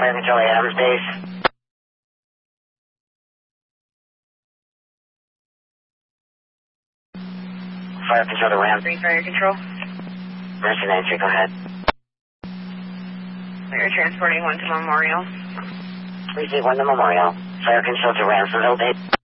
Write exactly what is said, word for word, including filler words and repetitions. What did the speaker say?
Fire Control Adams Base. Fire Control to Ram. Three Fire Control. Mercy nine three, go ahead. You're transporting one to Memorial. Receive one to Memorial. Fire Control to Ramsonville Base.